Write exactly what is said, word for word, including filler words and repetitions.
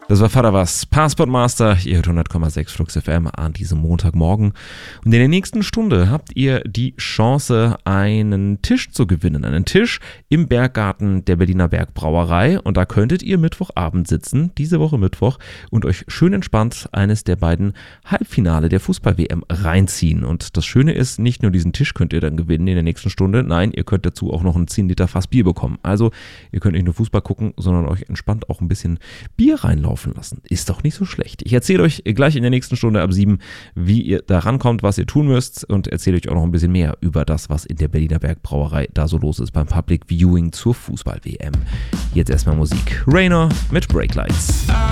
Das war Vater was, Passportmaster, ihr hört hundert Komma sechs Flux F M an diesem Montagmorgen. Und in der nächsten Stunde habt ihr die Chance, einen Tisch zu gewinnen. Einen Tisch im Berggarten der Berliner Bergbrauerei. Und da könntet ihr Mittwochabend sitzen, diese Woche Mittwoch, und euch schön entspannt eines der beiden Halbfinale der Fußball-W M reinziehen. Und das Schöne ist, nicht nur diesen Tisch könnt ihr dann gewinnen in der nächsten Stunde, nein, ihr könnt dazu auch noch ein zehn Liter Fass Bier bekommen. Also ihr könnt nicht nur Fußball gucken, sondern euch entspannt auch ein bisschen Bier reinlaufen lassen. Ist doch nicht so schlecht. Ich erzähle euch gleich in der nächsten Stunde ab sieben, wie ihr da rankommt, was ihr tun müsst, und erzähle euch auch noch ein bisschen mehr über das, was in der Berliner Bergbrauerei da so los ist beim Public Viewing zur Fußball-W M. Jetzt erstmal Musik. Rainer mit Breaklights.